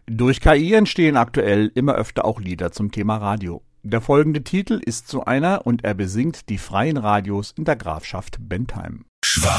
Durch KI entstehen aktuell immer öfter auch Lieder zum Thema Radio. Der folgende Titel ist so einer und er besingt die freien Radios in der Grafschaft Bentheim.